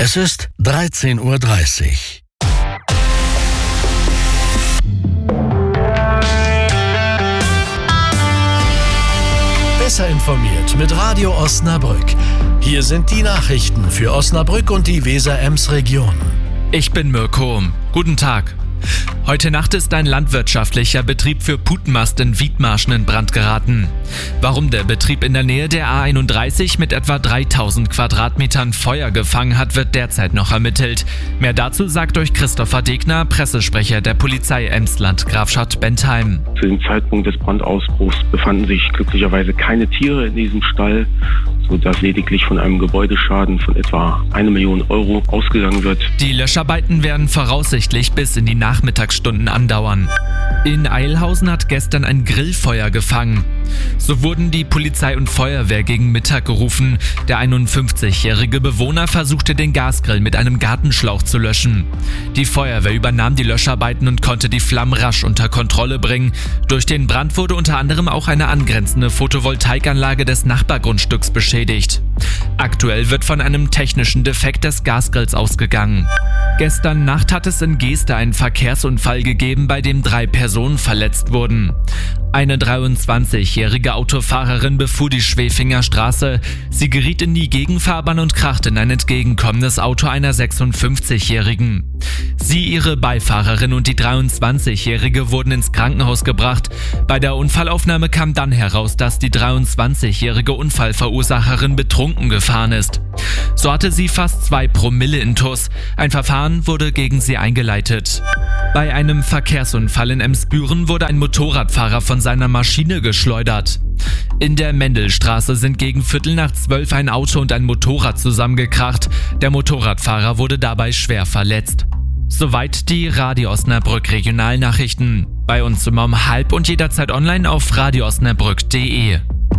Es ist 13:30 Uhr. Besser informiert mit Radio Osnabrück. Hier sind die Nachrichten für Osnabrück und die Weser-Ems-Region. Ich bin Mirko. Guten Tag. Heute Nacht ist ein landwirtschaftlicher Betrieb für Putenmast in Wiedmarschen in Brand geraten. Warum der Betrieb in der Nähe der A31 mit etwa 3000 Quadratmetern Feuer gefangen hat, wird derzeit noch ermittelt. Mehr dazu sagt euch Christopher Degner, Pressesprecher der Polizei Emsland Grafschaft-Bentheim. Zu dem Zeitpunkt des Brandausbruchs befanden sich glücklicherweise keine Tiere in diesem Stall, sodass lediglich von einem Gebäudeschaden von etwa 1 Million Euro ausgegangen wird. Die Löscharbeiten werden voraussichtlich bis in die Nachmittagsstunden andauern. In Eilhausen hat gestern ein Grillfeuer gefangen. So wurden die Polizei und Feuerwehr gegen Mittag gerufen. Der 51-jährige Bewohner versuchte den Gasgrill mit einem Gartenschlauch zu löschen. Die Feuerwehr übernahm die Löscharbeiten und konnte die Flammen rasch unter Kontrolle bringen. Durch den Brand wurde unter anderem auch eine angrenzende Photovoltaikanlage des Nachbargrundstücks beschädigt. Aktuell wird von einem technischen Defekt des Gasgrills ausgegangen. Gestern Nacht hat es in Geeste einen Verkehrsunfall gegeben, bei dem 3 Personen verletzt wurden. Eine 23-jährige Autofahrerin befuhr die Schwefinger Straße. Sie geriet in die Gegenfahrbahn und krachte in ein entgegenkommendes Auto einer 56-jährigen. Sie, ihre Beifahrerin und die 23-jährige wurden ins Krankenhaus gebracht. Bei der Unfallaufnahme kam dann heraus, dass die 23-jährige Unfallverursacherin betrunken gefahren ist. So hatte sie fast 2 Promille intus. Ein Verfahren wurde gegen sie eingeleitet. Bei einem Verkehrsunfall in Emsbüren wurde ein Motorradfahrer von seiner Maschine geschleudert. In der Mendelstraße sind gegen 11:45 ein Auto und ein Motorrad zusammengekracht. Der Motorradfahrer wurde dabei schwer verletzt. Soweit die Radio Osnabrück Regionalnachrichten. Bei uns immer um 12:30 und jederzeit online auf radioosnabrück.de.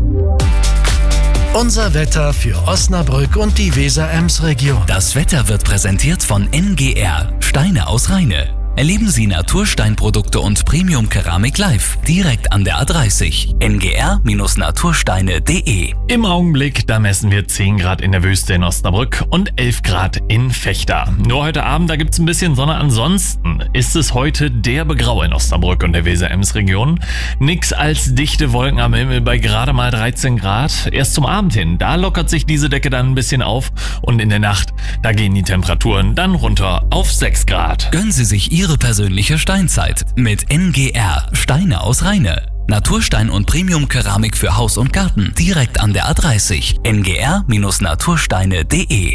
Unser Wetter für Osnabrück und die Weser-Ems-Region. Das Wetter wird präsentiert von NGR, Steine aus Rheine. Erleben Sie Natursteinprodukte und Premium-Keramik live, direkt an der A30. ngr-natursteine.de. Im Augenblick, da messen wir 10 Grad in der Wüste in Osnabrück und 11 Grad in Vechta. Nur heute Abend, da gibt es ein bisschen Sonne. Ansonsten ist es heute derbe grau in Osnabrück und der Weser-Ems-Region. Nix als dichte Wolken am Himmel bei gerade mal 13 Grad. Erst zum Abend hin, da lockert sich diese Decke dann ein bisschen auf. Und in der Nacht, da gehen die Temperaturen dann runter auf 6 Grad. Gönnen Sie sich Ihre persönliche Steinzeit mit NGR, Steine aus Rheine. Naturstein und Premium-Keramik für Haus und Garten, direkt an der A30. ngr-natursteine.de.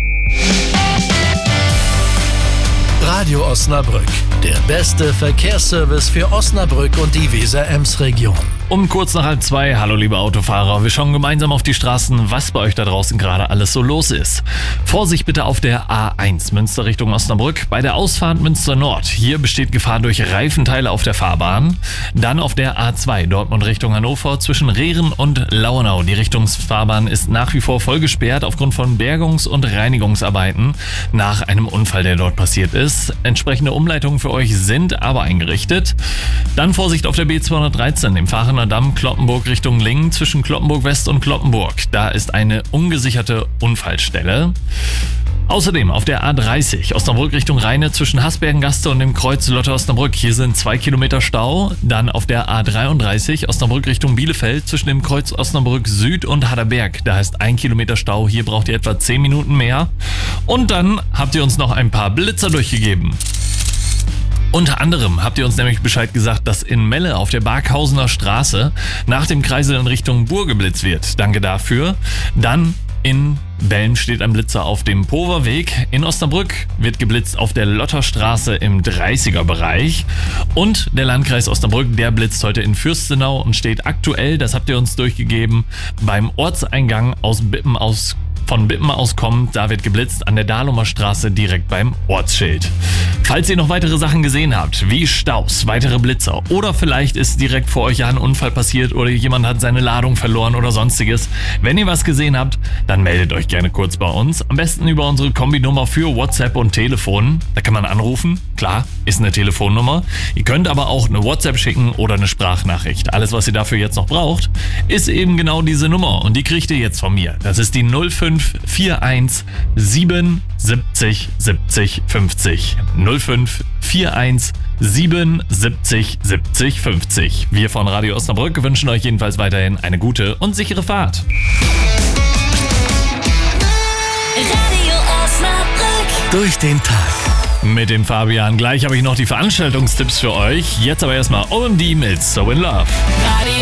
Radio Osnabrück, der beste Verkehrsservice für Osnabrück und die Weser-Ems-Region. Um kurz nach 1:30, hallo liebe Autofahrer, wir schauen gemeinsam auf die Straßen, was bei euch da draußen gerade alles so los ist. Vorsicht bitte auf der A1 Münster Richtung Osnabrück, bei der Ausfahrt Münster Nord. Hier besteht Gefahr durch Reifenteile auf der Fahrbahn. Dann auf der A2 Dortmund Richtung Hannover zwischen Rehren und Lauenau. Die Richtungsfahrbahn ist nach wie vor voll gesperrt aufgrund von Bergungs- und Reinigungsarbeiten nach einem Unfall, der dort passiert ist. Entsprechende Umleitungen für euch sind aber eingerichtet. Dann Vorsicht auf der B213 im Fahrener Damm Cloppenburg Richtung Lingen zwischen Cloppenburg West und Cloppenburg. Da ist eine ungesicherte Unfallstelle. Außerdem auf der A30 Osnabrück Richtung Rheine zwischen Hasbergengaste und dem Kreuz Lotte Osnabrück. Hier sind 2 Kilometer Stau. Dann auf der A33 Osnabrück Richtung Bielefeld zwischen dem Kreuz Osnabrück Süd und Haderberg. Da ist 1 Kilometer Stau. Hier braucht ihr etwa 10 Minuten mehr. Und dann habt ihr uns noch ein paar Blitzer durchgegeben. Unter anderem habt ihr uns nämlich Bescheid gesagt, dass in Melle auf der Barkhausener Straße nach dem Kreisel in Richtung Buhr geblitzt wird. Danke dafür. Dann in Belm steht ein Blitzer auf dem Poverweg. In Osnabrück wird geblitzt auf der Lotterstraße im 30er-Bereich. Und der Landkreis Osnabrück, der blitzt heute in Fürstenau und steht aktuell, das habt ihr uns durchgegeben, beim Ortseingang von Bippen aus kommt, da wird geblitzt an der Dahlumer Straße direkt beim Ortsschild. Falls ihr noch weitere Sachen gesehen habt, wie Staus, weitere Blitzer oder vielleicht ist direkt vor euch ja ein Unfall passiert oder jemand hat seine Ladung verloren oder sonstiges, wenn ihr was gesehen habt, dann meldet euch gerne kurz bei uns. Am besten über unsere Kombinummer für WhatsApp und Telefon. Da kann man anrufen Klar, ist eine Telefonnummer. Ihr könnt aber auch eine WhatsApp schicken oder eine Sprachnachricht. Alles, was ihr dafür jetzt noch braucht, ist eben genau diese Nummer. Und die kriegt ihr jetzt von mir. Das ist die 0541 77 70 50. 0541 77 70 50. Wir von Radio Osnabrück wünschen euch jedenfalls weiterhin eine gute und sichere Fahrt. Radio Osnabrück. Durch den Tag. Mit dem Fabian. Gleich habe ich noch die Veranstaltungstipps für euch. Jetzt aber erstmal OMD mit So in Love. Radio